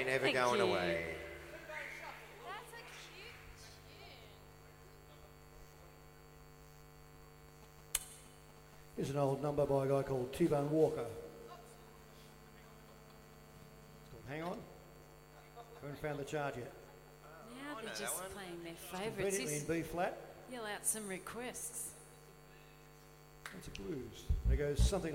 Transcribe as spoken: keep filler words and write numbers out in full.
never Thank going you. away. That's a cute tune. Here's an old number by a guy called T-Bone Walker. It's called Hang On. Haven't found the chart yet. Now I they're know that just one. playing their favourites. Conveniently in This- B flat. Yell out some requests. It's a blues. And it goes something